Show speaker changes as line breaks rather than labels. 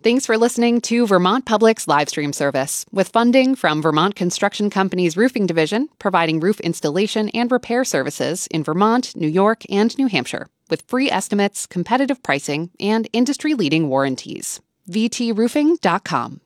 Thanks for listening to Vermont Public's live stream service, with funding from Vermont Construction Company's Roofing Division, providing roof installation and repair services in Vermont, New York, and New Hampshire, with free estimates, competitive pricing, and industry-leading warranties. VTRoofing.com.